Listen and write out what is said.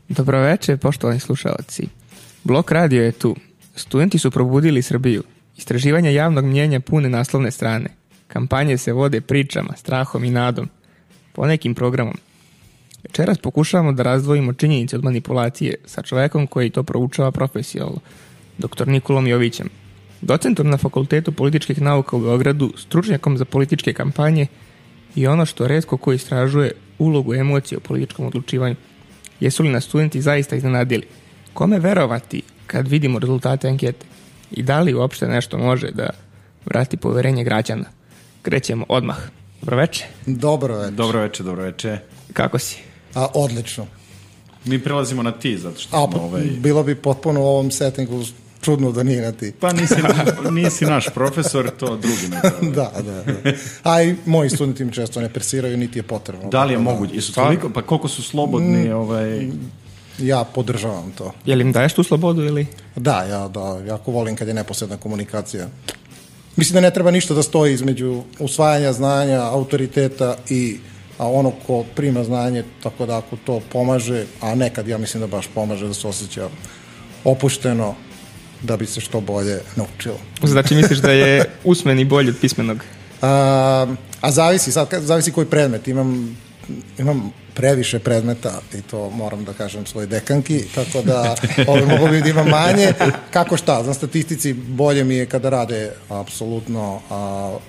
Dobroveče, poštovani slušalci. Blok radio je tu. Studenti su probudili Srbiju. Istraživanja javnog mnjenja pune naslovne strane. Kampanje se vode pričama, strahom i nadom. Po nekim programom. Večeras pokušavamo da razdvojimo činjenice od manipulacije sa čovekom koji to proučava profesionalno, dr. Nikolom Jovićem, docentom na Fakultetu političkih nauka u Beogradu, stručnjakom za političke kampanje i ono što retko ko istražuje, ulogu emocije u političkom odlučivanju. Jesu li nas studenti zaista iznenadili? Kome verovati kad vidimo rezultate ankete? I da li uopšte nešto može da vrati poverenje građana? Krećemo odmah. Dobroveče. Dobroveče. Kako si? Odlično. Mi prelazimo na ti, zato što bilo bi potpuno u ovom settingu čudno da nije na ti. Pa nisi naš profesor, to drugi ne treba. Da. A i moji studenti mi često ne persiraju, niti je potrebno. Da li je moguće? Pa koliko su slobodni? Ja podržavam to. Je li im daješ tu slobodu ili? Da, jako volim kad je neposredna komunikacija. Mislim da ne treba ništa da stoji između usvajanja znanja, autoriteta i ono ko prima znanje, tako da ako to pomaže, a nekad ja mislim da baš pomaže, da se osjeća opušteno, da bi se što bolje naučilo. Znači misliš da je usmeni bolji od pismenog? Zavisi koji predmet. Imam previše predmeta i to moram da kažem svoj dekanki, tako da mogu bi da imam manje. Kako šta? Na statistici bolje mi je kada rade apsolutno